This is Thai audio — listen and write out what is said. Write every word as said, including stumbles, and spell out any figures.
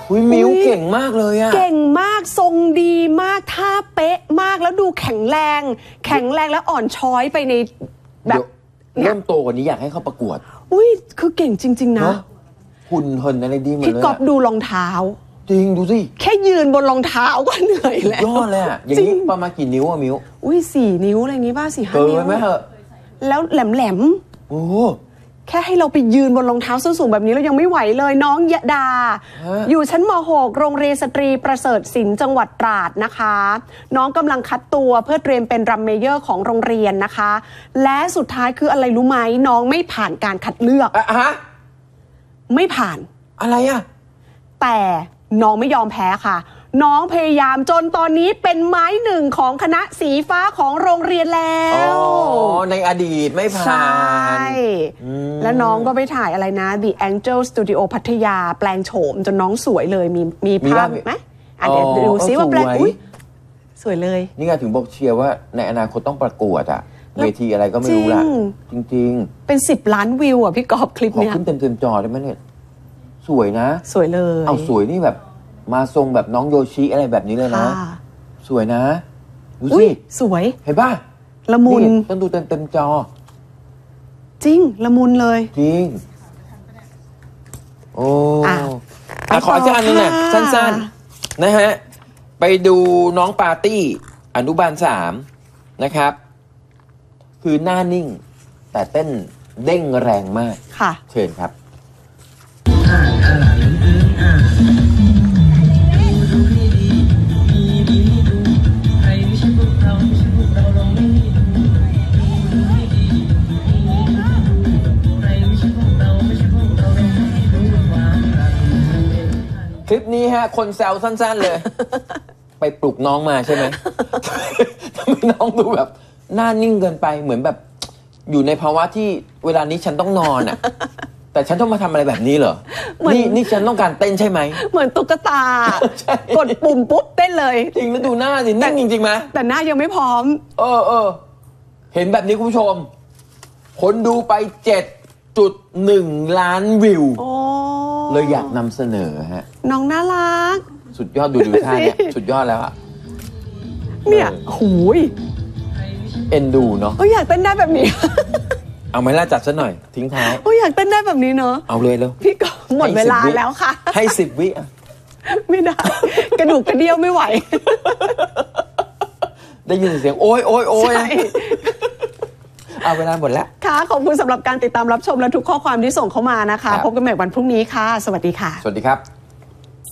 อุ้ยมิ้วเก่งมากเลยอะเก่งมากทรงดีมากท่าเป๊ะมากแล้วดูแข็งแรงแข็งแรงแล้วอ่อนช้อยไปในแบบเริ่มโตกว่านี้อยากให้เขาประกวดอุ้ยคือเก่งจริงๆนะหุ่นเหินอะไรดีหมดเลยพี่ก๊อฟดูรองเท้าจริงดูสิแค่ยืนบนรองเท้าก็เหนื่อยแล้วยอดเลยอะอย่างนี้ประมาณกี่นิ้วอะมิ้วอุ้ยสี่นิ้วอะไรอย่างงี้ป่ะสี่ห้านิ้วเกินไหมเหรอแล้วแหลมๆโอ้แค่ให้เราไปยืนบนรองเท้าส้นสูงแบบนี้เรายังไม่ไหวเลยน้องยะดาอยู่ชั้นม หก โรงเรียนสตรีประเสริฐศิลป์จังหวัดตราดนะคะน้องกำลังคัดตัวเพื่อเตรียมเป็นรัมเมเยอร์ของโรงเรียนนะคะและสุดท้ายคืออะไรรู้ไหมน้องไม่ผ่านการคัดเลือกอะฮะไม่ผ่านอะไรอะแต่น้องไม่ยอมแพ้ค่ะน้องพยายามจนตอนนี้เป็นไม้หนึ่งของคณะสีฟ้าของโรงเรียนแล้วอ๋อในอดีตไม่ผ่านใช่แล้วน้องก็ไปถ่ายอะไรนะ The Angel Studio พัทยาแปลงโฉมจนน้องสวยเลยมีมีภาพไหมอ่ะเดี๋ยวดูซิว่าแปลงอุ้ยสวยเลยนี่ไงถึงบอกเชียร์ว่าในอนาคตต้องประกวดอะเวทีอะไรก็ไม่รู้ละจริงๆเป็นสิบล้านวิวอ่ะพี่กอบคลิปเนี้ยขอขึ้นเต็มเต็มจอได้ไหมเนี่ยสวยนะสวยเลยเอาสวยนี่แบบมาทรงแบบน้องโยชิอะไรแบบนี้เลยนะสวยนะดูสิสวยเห็นป่ะละมุนต้องดูเต็มเต็มจอจริงละมุนเลยจริงโอ้อ่ะขออีกอันนึงนะสั้นๆนะฮะไปดูน้องปาร์ตี้อนุบาลสามนะครับคือหน้านิ่งแต่เต้นเด้งแรงมากค่ะเชิญครับคลิปนี้ฮะคนแซวสั้นๆเลย ไปปลุกน้องมาใช่ไหม ทำไมน้องดูแบบหน้านิ่งเกินไปเหมือนแบบอยู่ในภาวะที่เวลานี้ฉันต้องนอนอ่ะ แต่ฉันต้องมาทำอะไรแบบนี้เหรอนี่นี่ฉันต้องการเต้นใช่ไหมเหมือนตุ๊กตากดปุ่มปุ๊บเต้นเลยจริงแล้วดูหน้าสินิ่งจริงๆไหมแต่หน้ายังไม่พร้อมเออเออเห็นแบบนี้คุณผู้ชมคนดูไป เจ็ดจุดหนึ่ง ล้านวิวเลยอยากนำเสนอฮะน้องน่ารักสุดยอดดูดูท่าเนี่ยสุดยอดแล้วอะเนี่ยหูยเอ็นดูเนาะก็อยากเต้นได้แบบนี้เอาไหมล่ะจัดซะหน่อยทิ้งท้ายโอ้ยอยากเต้นได้แบบนี้เนาะเอาเลยแล้วพี่ก็หมดเวลาแล้วค่ะให้สิบวิอ่ะไม่ได้กระดูกกระเดี่ยวไม่ไหวได้ยินเสียงโอ้ยโอ้ยโอ้ยเอาเวลาหมดแล้วค่ะขอบคุณสำหรับการติดตามรับชมและทุกข้อความที่ส่งเข้ามานะคะพบกันใหม่วันพรุ่งนี้ค่ะสวัสดีค่ะสวัสดีครับ